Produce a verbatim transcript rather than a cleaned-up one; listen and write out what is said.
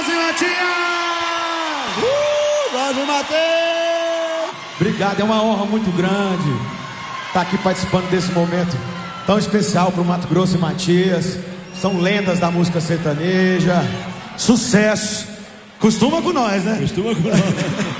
Grosso e Matias! Uh, Grosso e Matias! Obrigado, é uma honra muito grande estar aqui participando desse momento tão especial pro Mato Grosso e Matias. São lendas da música sertaneja. Sucesso! Costuma com nós, né? Costuma com nós.